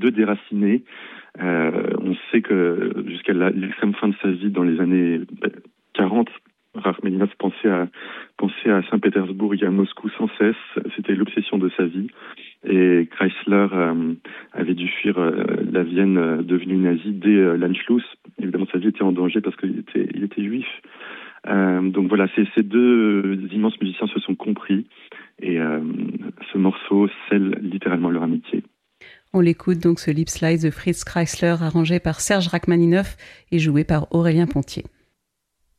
deux déracinés. On sait que jusqu'à l'extrême fin de sa vie, dans les années 40, Rachmaninov pensait à Saint-Pétersbourg et à Moscou sans cesse. C'était l'obsession de sa vie. Et Chrysler avait dû fuir la Vienne devenue nazie dès l'Anschluss. Évidemment, sa vie était en danger parce qu'il était juif. Donc voilà, ces deux immenses musiciens se sont compris et ce morceau scelle littéralement leur amitié. On l'écoute donc, ce Lip Slice de Fritz Kreisler, arrangé par Serge Rachmaninov et joué par Aurélien Pontier.